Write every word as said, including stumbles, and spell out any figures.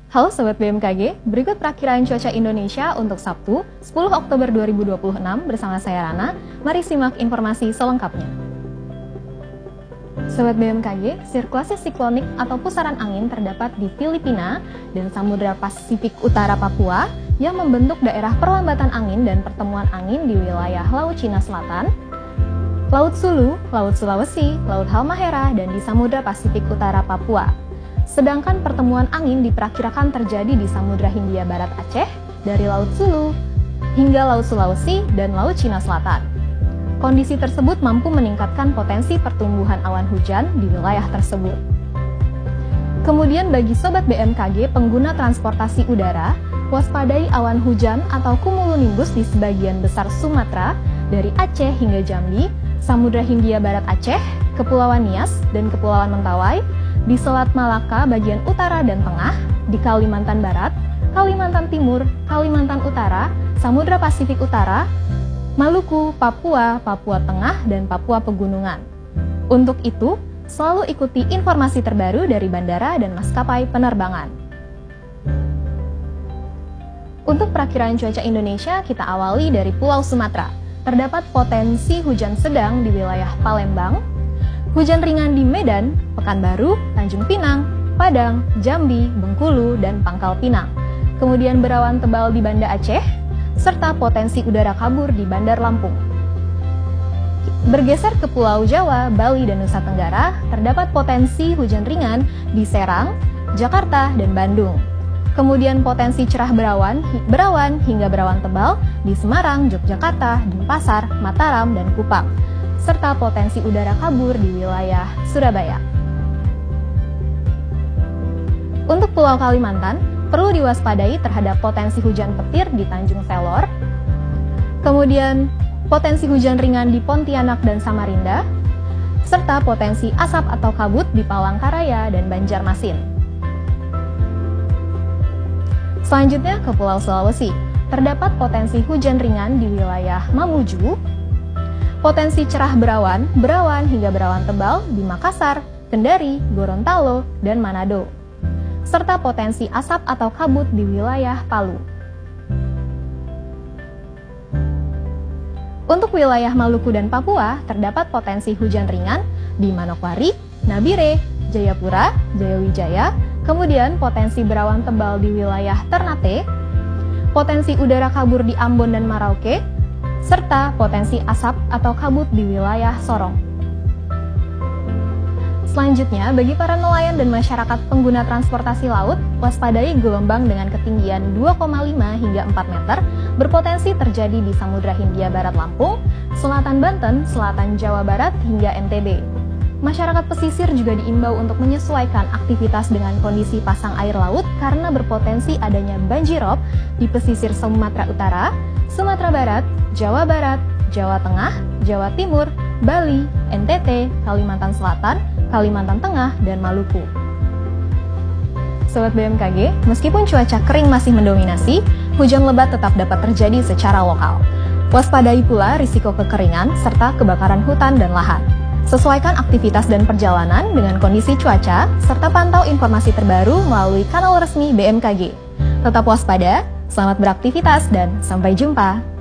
Halo Sobat B M K G, berikut perakiraan cuaca Indonesia untuk Sabtu, sepuluh Oktober dua ribu dua puluh enam bersama saya Rana. Mari simak informasi selengkapnya. Sobat B M K G, sirkulasi siklonik atau pusaran angin terdapat di Filipina dan Samudra Pasifik Utara Papua yang membentuk daerah perlambatan angin dan pertemuan angin di wilayah Laut Cina Selatan, Laut Sulu, Laut Sulawesi, Laut Halmahera, dan di Samudra Pasifik Utara Papua. Sedangkan pertemuan angin diperkirakan terjadi di Samudra Hindia Barat Aceh, dari Laut Sulu hingga Laut Sulawesi dan Laut Cina Selatan. Kondisi tersebut mampu meningkatkan potensi pertumbuhan awan hujan di wilayah tersebut. Kemudian bagi Sobat B M K G pengguna transportasi udara, waspadai awan hujan atau cumulonimbus di sebagian besar Sumatera, dari Aceh hingga Jambi, Samudra Hindia Barat Aceh, Kepulauan Nias, dan Kepulauan Mentawai, di Selat Malaka bagian utara dan tengah, di Kalimantan Barat, Kalimantan Timur, Kalimantan Utara, Samudra Pasifik Utara, Maluku, Papua, Papua Tengah, dan Papua Pegunungan. Untuk itu, selalu ikuti informasi terbaru dari bandara dan maskapai penerbangan. Untuk perakiraan cuaca Indonesia, kita awali dari Pulau Sumatera. Terdapat potensi hujan sedang di wilayah Palembang, hujan ringan di Medan, Pekanbaru, Tanjung Pinang, Padang, Jambi, Bengkulu, dan Pangkal Pinang. Kemudian berawan tebal di Banda Aceh, serta potensi udara kabur di Bandar Lampung. Bergeser ke Pulau Jawa, Bali, dan Nusa Tenggara, terdapat potensi hujan ringan di Serang, Jakarta, dan Bandung. Kemudian potensi cerah berawan, berawan hingga berawan tebal di Semarang, Yogyakarta, Denpasar, Mataram, dan Kupang, serta potensi udara kabur di wilayah Surabaya. Untuk Pulau Kalimantan, perlu diwaspadai terhadap potensi hujan petir di Tanjung Selor, kemudian potensi hujan ringan di Pontianak dan Samarinda, serta potensi asap atau kabut di Palangkaraya dan Banjarmasin. Selanjutnya ke Pulau Sulawesi, terdapat potensi hujan ringan di wilayah Mamuju, potensi cerah berawan, berawan hingga berawan tebal di Makassar, Kendari, Gorontalo, dan Manado, serta potensi asap atau kabut di wilayah Palu. Untuk wilayah Maluku dan Papua, terdapat potensi hujan ringan di Manokwari, Nabire, Jayapura, Jayawijaya, kemudian potensi berawan tebal di wilayah Ternate, potensi udara kabur di Ambon dan Merauke, serta potensi asap atau kabut di wilayah Sorong. Selanjutnya, bagi para nelayan dan masyarakat pengguna transportasi laut, waspadai gelombang dengan ketinggian dua koma lima hingga empat meter berpotensi terjadi di Samudra Hindia Barat Lampung, Selatan Banten, Selatan Jawa Barat, hingga N T B. Masyarakat pesisir juga diimbau untuk menyesuaikan aktivitas dengan kondisi pasang air laut karena berpotensi adanya banjirop di pesisir Sumatera Utara, Sumatera Barat, Jawa Barat, Jawa Tengah, Jawa Timur, Bali, N T T, Kalimantan Selatan, Kalimantan Tengah, dan Maluku. Sobat B M K G, meskipun cuaca kering masih mendominasi, hujan lebat tetap dapat terjadi secara lokal. Waspadai pula risiko kekeringan serta kebakaran hutan dan lahan. Sesuaikan aktivitas dan perjalanan dengan kondisi cuaca, serta pantau informasi terbaru melalui kanal resmi B M K G. Tetap waspada, selamat beraktivitas, dan sampai jumpa!